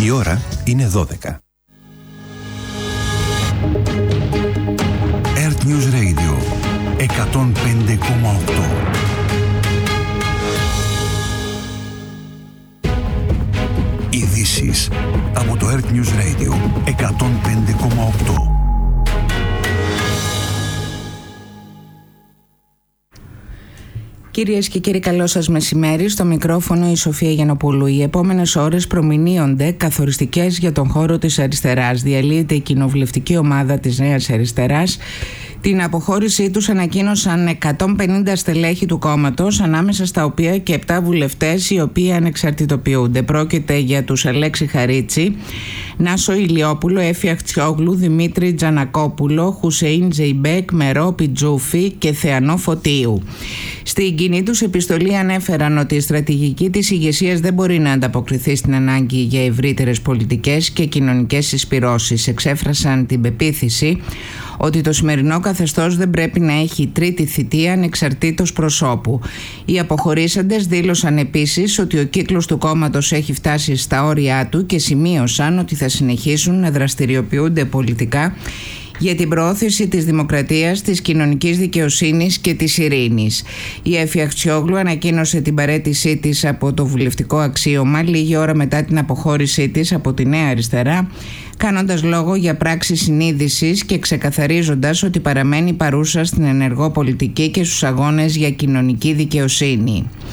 Η ώρα είναι 12. Earth News Radio 105,8. Ειδήσεις από το Earth News Radio 105,8. Κυρίες και κύριοι, καλό σας μεσημέρι. Στο μικρόφωνο η Σοφία Γιαννοπούλου. Οι επόμενες ώρες προμηνύονται καθοριστικές για τον χώρο της αριστεράς. Διαλύεται η κοινοβουλευτική ομάδα της Νέας Αριστεράς. Την αποχώρησή τους ανακοίνωσαν 150 στελέχη του κόμματος, ανάμεσα στα οποία και 7 βουλευτές οι οποίοι ανεξαρτητοποιούνται. Πρόκειται για τους Αλέξη Χαρίτσι, Νάσο Ηλιόπουλο, Έφη Αχτσιόγλου, Δημήτρη Τζανακόπουλο, Χουσέιν Ζεϊμπέκ, Μερόπη Τζούφη και Θεανό Φωτίου. Στην κοινή τους επιστολή ανέφεραν ότι η στρατηγική της ηγεσίας δεν μπορεί να ανταποκριθεί στην ανάγκη για ευρύτερες πολιτικές και κοινωνικές συσπυρώσεις. Εξέφρασαν την πεποίθηση ότι το σημερινό καθεστώς δεν πρέπει να έχει τρίτη θητεία ανεξαρτήτως προσώπου. Οι αποχωρήσαντες δήλωσαν επίσης ότι ο κύκλος του κόμματος έχει φτάσει στα όρια του και σημείωσαν ότι θα συνεχίσουν να δραστηριοποιούνται πολιτικά για την προώθηση της δημοκρατίας, της κοινωνικής δικαιοσύνης και της ειρήνης. Η Έφη Αχτσιόγλου ανακοίνωσε την παραίτησή της από το βουλευτικό αξίωμα λίγη ώρα μετά την αποχώρησή της από τη Νέα Αριστερά, κάνοντας λόγο για πράξη συνείδησης και ξεκαθαρίζοντας ότι παραμένει παρούσα στην ενεργό πολιτική και στους αγώνες για κοινωνική δικαιοσύνη.